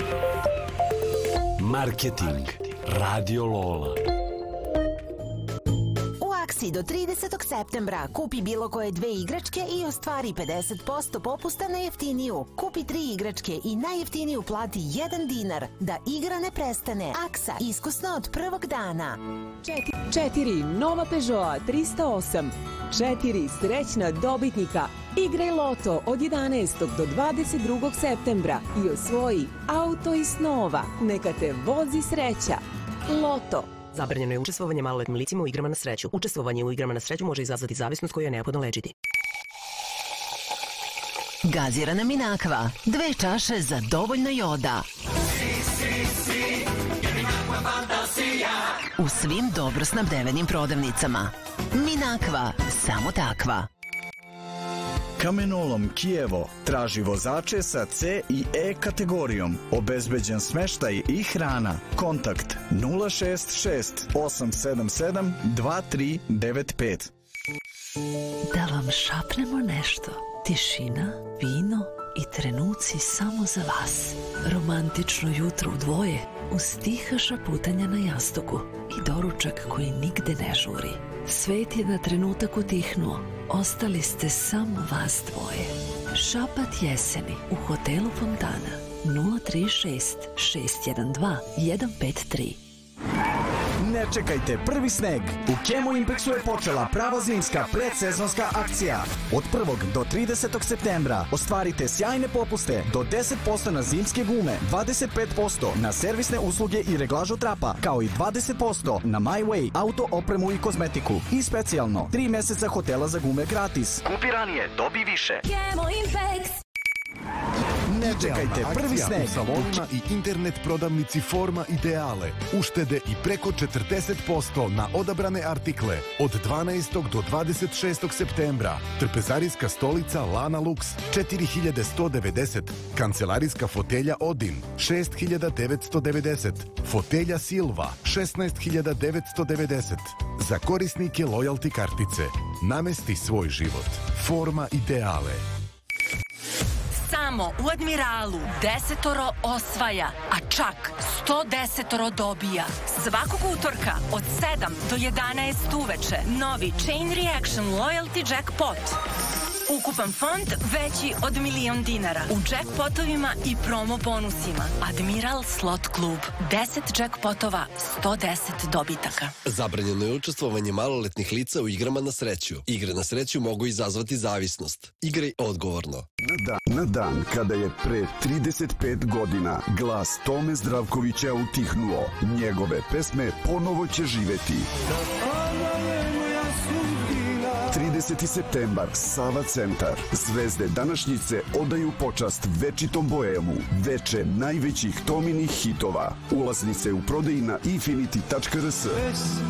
Marketing Radio Lola. Do 30. septembra kupi bilo koje 2 igračke i ostvari 50% popusta na jeftiniju. Kupi 3 igračke i najjeftiniju plati 1 dinar. Da igra ne prestane. Aksa, iskusno od prvog dana. 4 nova Peugeot 308. 4 srećna dobitnika. Igraj loto od 11. do 22. septembra i osvoji auto iz snova. Neka te vozi sreća. Loto. Zabranjeno je učestvovanje maloletnim licima u igrama na sreću. Učestvovanje u igrama na sreću može izazvati zavisnost koju je neophodno lečiti. Gazirana Minakva. 2 čaše za dovoljno joda. U svim dobro snabdevenim prodavnicama. Minakva, samo takva. Kamenolom Kijevo traži vozače sa C i E kategorijom. Obezbeđen smeštaj i hrana. Kontakt 066 877 2395. Da vam šapnemo nešto. Tišina, vino i trenuci samo za vas. Romantično jutro u dvoje uz tiha šaputanja na jastuku i doručak koji nigde ne žuri. Svet je na trenutak utihnuo. Ostali ste samo vas dvoje. Šapat jeseni u hotelu Fontana 036 612 153. Ne čekajte prvi sneg. U Chemo Impexu je počela prava zimska predsezonska akcija. Od 1. do 30. septembra ostvarite sjajne popuste do 10% na zimske gume, 25% na servisne usluge i reglažu trapa, kao i 20% na My Way, auto opremu i kozmetiku. I specijalno 3 meseca hotela za gume gratis. Kupi ranije, dobi više. Chemo Impex. Ne čekajte prvi sneg. U salonima i internet prodavnici Forma Ideale. Uštede i preko 40% na odabrane artikle od 12. do 26. septembra. Trpezarijska stolica Lana Lux 4190. Kancelarijska fotelja Odin 6990. Fotelja Silva 16990. Za korisnike lojalty kartice. Namesti svoj život. Forma Ideale. Samo u Admiralu 10 osvaja, a čak 110 dobija. Svakog utorka od 7 do 11 uveče novi Chain Reaction Loyalty Jackpot. Ukupan fond veći od $1.000.000 u jackpotovima i promo bonusima. Admiral Slot Klub. 10 jackpotova, 110 dobitaka. Zabranjeno je učestvovanje maloletnih lica u igrama na sreću. Igre na sreću mogu izazvati zavisnost. Igraj odgovorno. Na dan kada je pre 35 godina glas Tome Zdravkovića utihnuo, njegove pesme ponovo će živeti. 30. septembar, Sava centar. Zvezde današnjice odaju počast večitom boemu, veče najvećih Tominih hitova. Ulaznice u prodaji na infinity.rs.